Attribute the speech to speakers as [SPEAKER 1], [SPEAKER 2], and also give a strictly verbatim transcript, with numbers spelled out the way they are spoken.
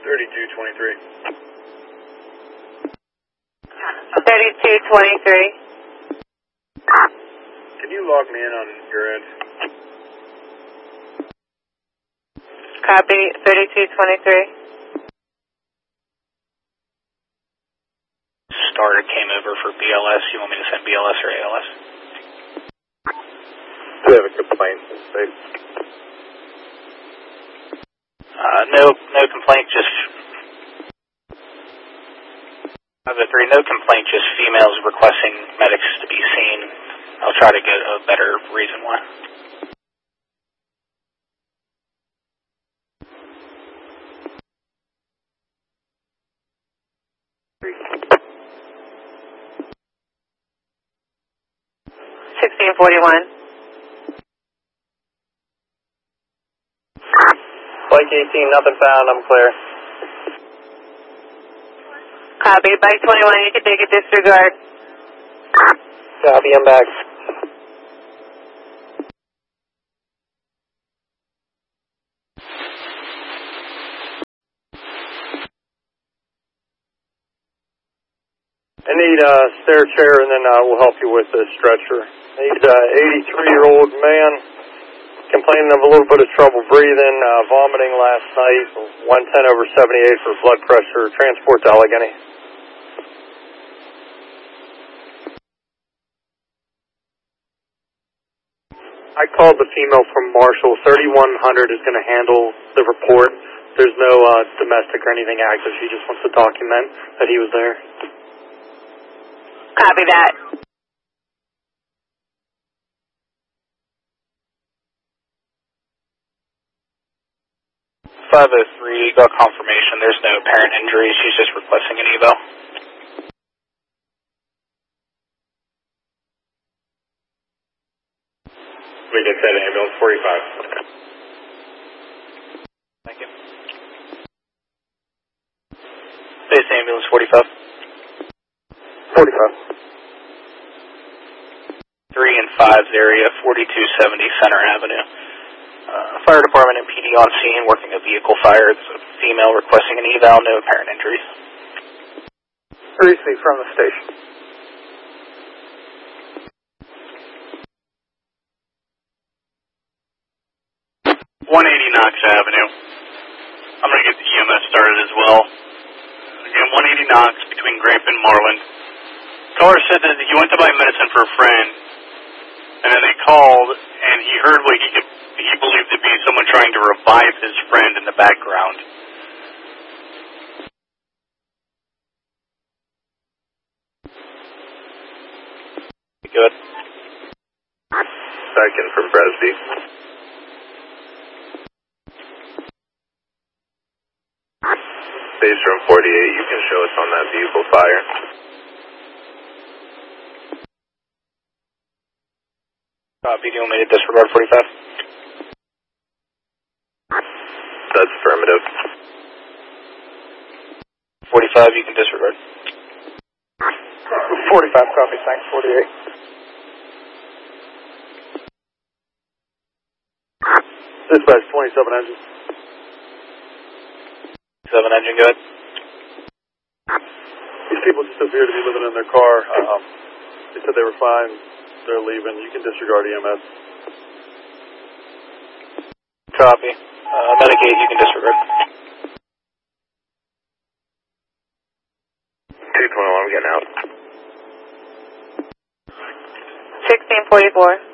[SPEAKER 1] thirty-two twenty-three.
[SPEAKER 2] thirty-two twenty-three.
[SPEAKER 1] Can you log me in on your end?
[SPEAKER 2] Copy, thirty-two twenty-three.
[SPEAKER 3] Starter came over for B L S. You want me to send B L S or A L S?
[SPEAKER 1] Do you have a complaint in state?
[SPEAKER 3] Uh, no, no complaint, just... Other three, no complaint, just females requesting medics to be seen. I'll try to get a better reason why.
[SPEAKER 2] sixteen forty-one.
[SPEAKER 1] Bike eighteen, nothing found, I'm clear.
[SPEAKER 2] Copy, bike twenty-one, you can take a disregard.
[SPEAKER 1] Copy, I'm back. I need a stair chair and then uh, we'll help you with the stretcher. I need an eighty-three-year-old man complaining of a little bit of trouble breathing, uh, vomiting last night, one ten over seventy-eight for blood pressure, transport to Allegheny. I called the female from Marshall. thirty-one hundred is going to handle the report. There's no uh, domestic or anything active. She just wants to document that he was there.
[SPEAKER 2] Copy that.
[SPEAKER 3] five oh three, got confirmation. There's no apparent injury. She's just requesting an eval.
[SPEAKER 1] We can send ambulance forty-five.
[SPEAKER 3] Thank you. Base ambulance forty-five.
[SPEAKER 1] forty-five.
[SPEAKER 3] three and five's area, forty-two seventy Center Avenue. Uh, fire department and P D on scene, working a vehicle fire. There's a female requesting an eval, no apparent injuries.
[SPEAKER 1] Recently from the station.
[SPEAKER 3] one eighty Knox Avenue. I'm going to get the E M S started as well. Again, one eighty Knox between Grape and Marlin. Caller said that he went to buy medicine for a friend, and then they called, and he heard what he could, he believed to be someone trying to revive his friend in the background. Good.
[SPEAKER 1] Second from Bresby. Base room forty-eight, you can show us on that vehicle fire.
[SPEAKER 3] Copy, do you want me to disregard forty-five?
[SPEAKER 1] That's affirmative.
[SPEAKER 3] forty-five, you can disregard.
[SPEAKER 1] forty-five, copy, thanks, forty-eight. Dispatch twenty-seven engine.
[SPEAKER 3] seven engine, good.
[SPEAKER 1] These people just appear to be living in their car. Um, they said they were fine. They're leaving. You can disregard E M S.
[SPEAKER 3] Copy. Uh, Medicaid, you can disregard.
[SPEAKER 1] two twenty-one, I'm getting out.
[SPEAKER 2] sixteen forty-four.